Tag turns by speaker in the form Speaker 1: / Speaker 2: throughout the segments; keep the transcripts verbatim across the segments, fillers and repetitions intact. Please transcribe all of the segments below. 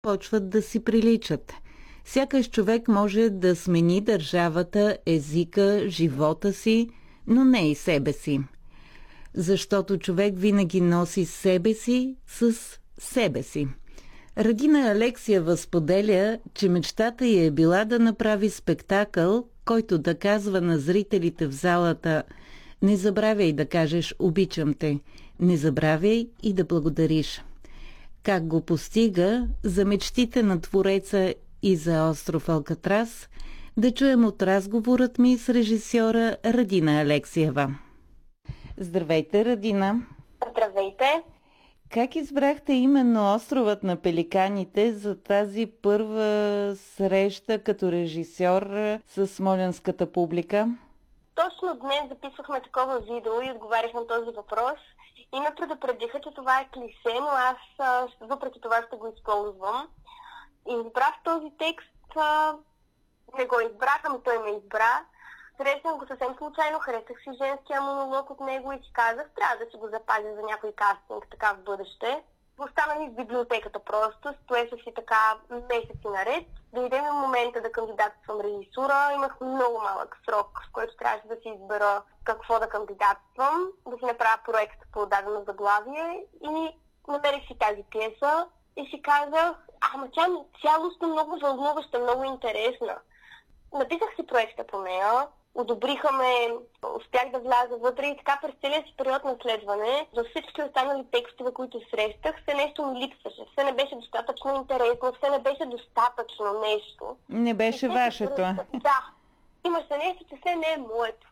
Speaker 1: почват да си приличат. Сякаш човек може да смени държавата, езика, живота си, но не и себе си. Защото човек винаги носи себе си с себе си. Радина Алексиева споделя, че мечтата й е била да направи спектакъл, който да казва на зрителите в залата: не забравяй да кажеш "обичам те", не забравяй и да благодариш. Как го постига, за мечтите на твореца и за остров Алкатрас, да чуем от разговорът ми с режисьора Радина Алексиева. Здравейте, Радина!
Speaker 2: Здравейте!
Speaker 1: Как избрахте именно островът на пеликаните за тази първа среща като режисьор с смолянската публика?
Speaker 2: Точно днес записвахме такова видео и отговарях на този въпрос. И ме предупредиха, че това е клише, но аз въпреки това ще го използвам. И избрах този текст, а, не го избрах, ами той ме избра. Срещнах го съвсем случайно, харесах си женския монолог от него и си казах, трябва да си го запазя за някой кастинг, така в бъдеще. Остана ми в библиотеката просто, стоеше си така месеци наред. Дойде ми момента да кандидатствам режисура, имах много малък срок, в който трябваше да си избера какво да кандидатствам, да си направя проект по дадено заглавие и намерих си тази пиеса и си казах, ама тя цялостно много вълнуваща, много интересна. Написах си проекта по нея, одобриха ме, успях да вляза вътре и така през целия си период на следване, за всички останали текстове, които срещах, все нещо ми липсваше, все не беше достатъчно интересно, все не беше достатъчно нещо.
Speaker 1: Не беше вашето.
Speaker 2: Да, имаше нещо, че все не е моето.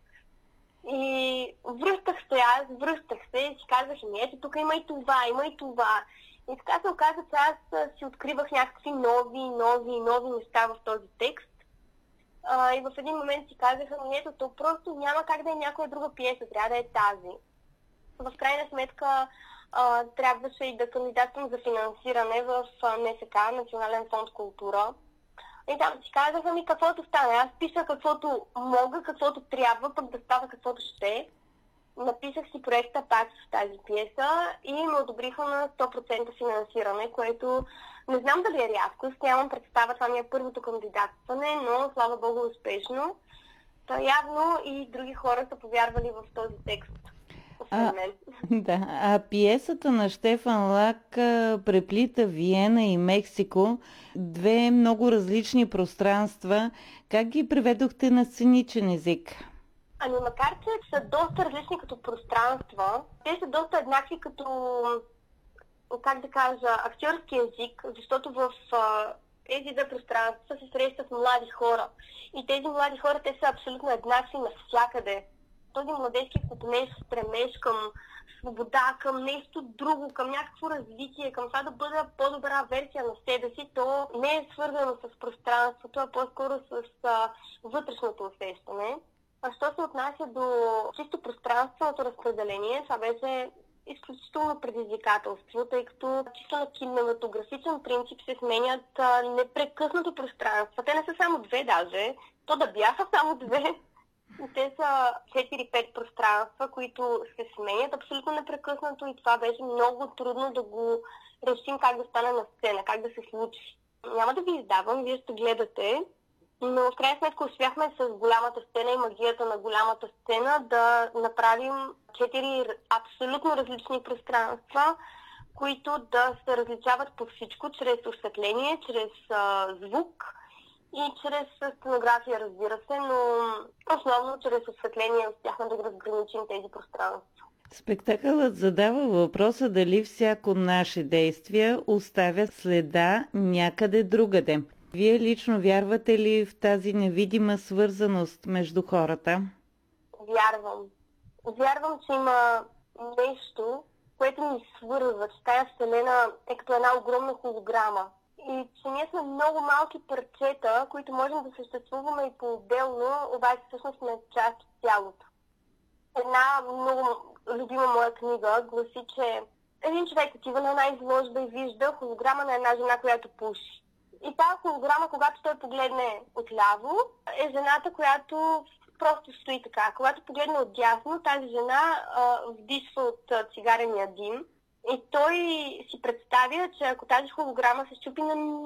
Speaker 2: И връщах се аз, връщах се и си казах, ами ето тук има и това, има и това. И така се оказа, че аз си откривах някакви нови, нови, нови неща в този текст. А, и в един момент си казаха, ами ето, то просто няма как да е някоя друга пиеса, трябва да е тази. В крайна сметка а, трябваше и да кандидатствам за финансиране в НФК, Национален фонд култура. И там си казаха ми каквото стане. Аз пиша каквото мога, каквото трябва, пък да става каквото ще. Написах си проекта пак с тази пиеса и ме одобриха на сто процента финансиране, което не знам дали е рядкост, нямам представа, това ми е първото кандидатстване, но слава богу успешно. Та явно и други хора са повярвали в този текст.
Speaker 1: А, да, а пиесата на Щефан Лак а, преплита Виена и Мексико, две много различни пространства. Как ги преведохте на сценичен език?
Speaker 2: Ами макар, че са доста различни като пространства, те са доста еднакви като, как да кажа, актьорски език, защото в а, тези две пространства се срещат млади хора. И тези млади хора, те са абсолютно еднакви навсякъде. Този младежки купнеж, стремеж към свобода, към нещо друго, към някакво развитие, към това да бъда по-добра версия на себе си, то не е свързано с пространството, а по-скоро с а, вътрешното усещане. А що се отнася до чисто пространственото разпределение, това беше изключително предизвикателство, тъй като чисто на кинематографичен принцип се сменят а, непрекъснато пространства. Те не са само две даже, то да бяха само две. Те са четири-пет пространства, които се сменят абсолютно непрекъснато и това беше много трудно да го решим как да стане на сцена, как да се случи. Няма да ви издавам, вие ще гледате, но в крайна сметка успяхме с голямата сцена и магията на голямата сцена да направим четири абсолютно различни пространства, които да се различават по всичко, чрез осветление, чрез а, звук и чрез сценография, разбира се, но основно чрез осветление успяхме да разграничим тези пространства.
Speaker 1: Спектакълът задава въпроса дали всяко наше действие оставя следа някъде другаде. Вие лично вярвате ли в тази невидима свързаност между хората?
Speaker 2: Вярвам. Вярвам, че има нещо, което ни свързва, че тази вселена е като една огромна холограма. И че ние сме много малки парчета, които можем да съществуваме и по-отделно, обаче всъщност сме част от цялото. Една много любима моя книга гласи, че един човек отива на една изложба и вижда холограма на една жена, която пуши. И тази холограма, когато той погледне отляво, е жената, която просто стои така. Когато погледне отдясно, тази жена а, вдишва от а, цигарения дим. И той си представя, че ако тази холограма се счупи на